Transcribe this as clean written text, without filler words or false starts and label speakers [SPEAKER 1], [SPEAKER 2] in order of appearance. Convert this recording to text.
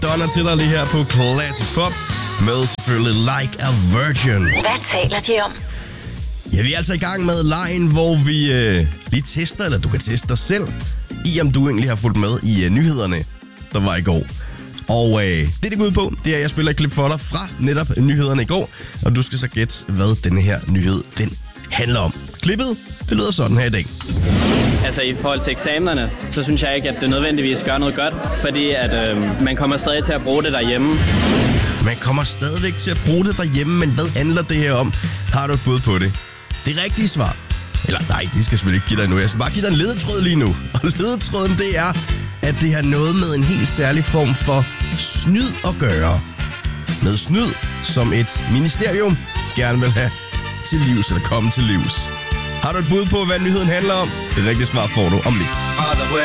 [SPEAKER 1] Donna til dig lige her på Classic Pop med selvfølgelig Like a Virgin.
[SPEAKER 2] Hvad taler de om?
[SPEAKER 1] Ja, vi er altså i gang med lejen, hvor vi lige tester, eller du kan teste dig selv, i om du egentlig har fulgt med i nyhederne, der var i går. Og det går ud på, det er, at jeg spiller et klip for dig fra netop nyhederne i går, og du skal så gætte, hvad denne her nyhed, den handler om. Klippet, det lyder sådan her i dag.
[SPEAKER 3] Altså i forhold til eksamenerne, så synes jeg ikke, at det nødvendigvis gør noget godt, fordi at man kommer stadig til at bruge det derhjemme.
[SPEAKER 1] Man kommer stadigvæk til at bruge det derhjemme, men hvad handler det her om? Har du et bud på det? Det rigtige svar. Eller nej, det skal jeg selvfølgelig ikke give dig nu. Jeg skal bare give dig en ledetråd lige nu. Og ledetråden, det er, at det har noget med en helt særlig form for snyd at gøre. Noget snyd, som et ministerium gerne vil have til livs, eller komme til livs. Har du et bud på, hvad nyheden handler om? Det rigtige svar får du om lidt.